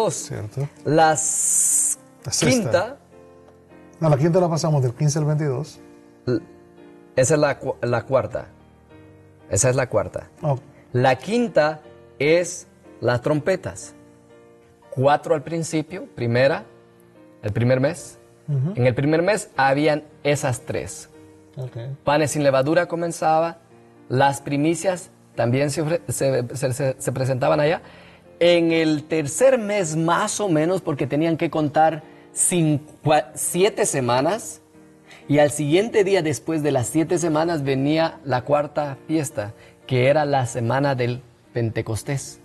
22. Cierto. La La sexta. quinta, No, la quinta la pasamos del 15 al 22. esa es la cuarta. Esa es la cuarta. Oh, La quinta es las trompetas. 4 al principio, el primer mes. En el primer mes habían esas 3. okay. Panes sin levadura comenzaba, las primicias también se presentaban allá. En el tercer mes más o menos, porque tenían que contar 7 semanas, y al siguiente día después de las 7 semanas venía la cuarta fiesta, que era la semana del Pentecostés.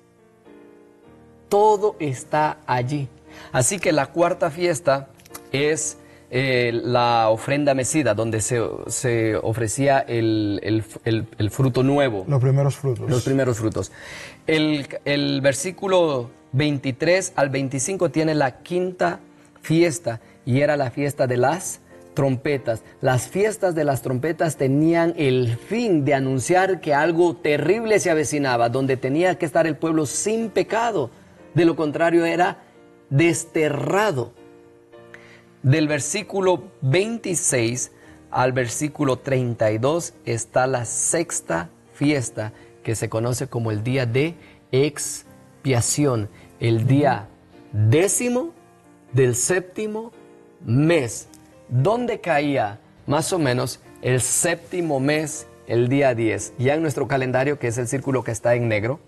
Todo está allí. Así que la cuarta fiesta es la ofrenda mecida, donde se ofrecía el fruto nuevo. Los primeros frutos. Los primeros frutos. El versículo 23 al 25 tiene la quinta fiesta, y era la fiesta de las trompetas. Las fiestas de las trompetas tenían el fin de anunciar que algo terrible se avecinaba, donde tenía que estar el pueblo sin pecado. De lo contrario, era desterrado. Del versículo 26 al versículo 32 está la sexta fiesta, que se conoce como el día de expiación, el día 10º del 7º mes, donde caía más o menos el 7º mes, el día 10. Ya en nuestro calendario, que es el círculo que está en negro,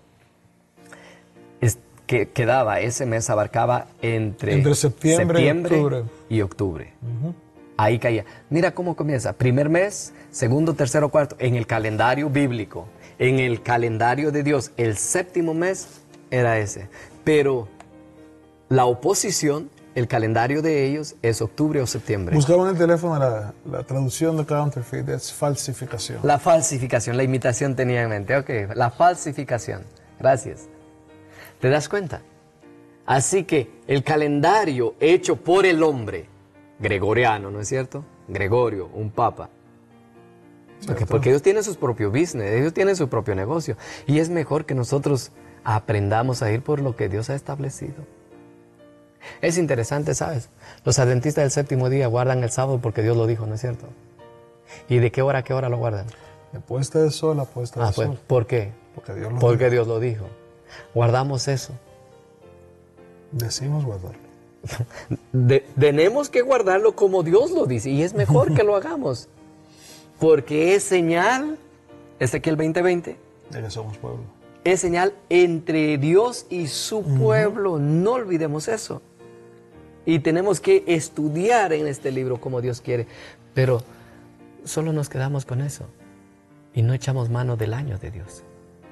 que quedaba, ese mes abarcaba entre septiembre y octubre. Ahí caía. Mira cómo comienza. Primer mes, segundo, tercero, cuarto. En el calendario bíblico, en el calendario de Dios, el 7º mes era ese. Pero la oposición, el calendario de ellos es octubre o septiembre. Buscaban en el teléfono la traducción de counterfeit, es falsificación. La falsificación, la imitación tenía en mente. Ok, la falsificación. Gracias. ¿Te das cuenta? Así que el calendario hecho por el hombre, gregoriano, ¿no es cierto? Gregorio, un papa. Porque ellos tienen sus propios business, ellos tienen su propio negocio. Y es mejor que nosotros aprendamos a ir por lo que Dios ha establecido. Es interesante, ¿sabes? Los adventistas del 7º día guardan el sábado porque Dios lo dijo, ¿no es cierto? ¿Y de qué hora a qué hora lo guardan? De puesta de sol a puesta de sol. ¿Por qué? Porque Dios lo dijo. Guardamos eso. Decimos guardarlo. Tenemos que guardarlo como Dios lo dice, y es mejor que lo hagamos, porque es señal, Ezequiel 20:20, de que somos pueblo. Es señal entre Dios y su pueblo. No olvidemos eso. Y tenemos que estudiar en este libro como Dios quiere, pero solo nos quedamos con eso y no echamos mano del año de Dios.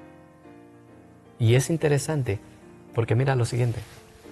Y es interesante, porque mira lo siguiente.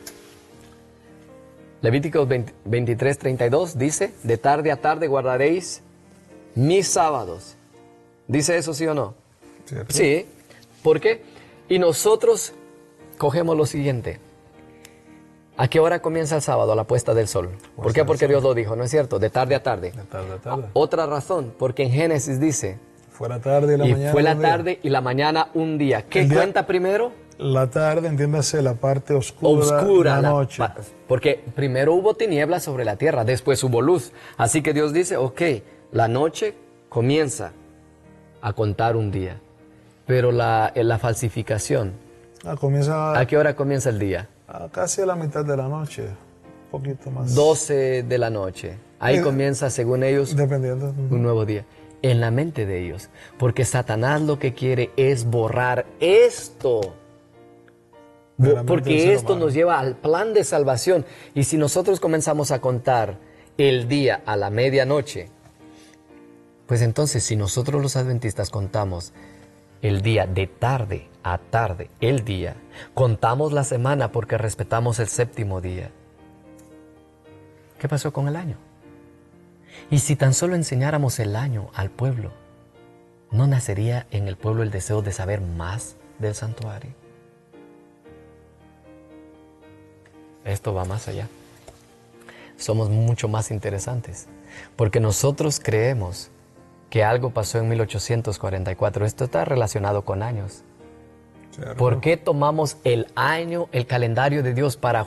Levíticos 23:32 dice, de tarde a tarde guardaréis mis sábados. ¿Dice eso sí o no? ¿Cierto? Sí. ¿Por qué? Y nosotros cogemos lo siguiente. ¿A qué hora comienza el sábado? A la puesta del sol. ¿Por qué? Porque Dios lo dijo, ¿no es cierto? De tarde a tarde. De tarde a tarde. Otra razón, porque en Génesis dice, fue la tarde y la mañana. fue la tarde y la mañana un día. ¿Qué cuenta primero? La tarde, entiéndase, la parte oscura de la noche. Porque primero hubo tinieblas sobre la tierra, después hubo luz. Así que Dios dice, ok, la noche comienza a contar un día. Pero la falsificación, ¿a qué hora comienza el día? Casi a la mitad de la noche, un poquito más. 12 de la noche. Ahí comienza, según ellos, dependiendo. Un nuevo día. En la mente de ellos. Porque Satanás lo que quiere es borrar esto. Porque esto nos lleva al plan de salvación. Y si nosotros comenzamos a contar el día a la medianoche, pues entonces si nosotros los adventistas contamos el día de tarde a tarde, el día, contamos la semana porque respetamos el 7º día. ¿Qué pasó con el año? Y si tan solo enseñáramos el año al pueblo, ¿no nacería en el pueblo el deseo de saber más del santuario? Esto va más allá. Somos mucho más interesantes, porque nosotros creemos que algo pasó en 1844. Esto está relacionado con años. Claro. ¿Por qué tomamos el año, el calendario de Dios para